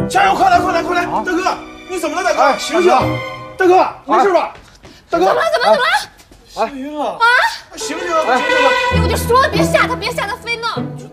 加油！快来！大哥，你怎么了？大哥，醒醒！大哥，没事吧？大哥， 怎么了？ 眩晕了啊！醒醒！ 哎，我就说了，别吓他，别吓他飞呢。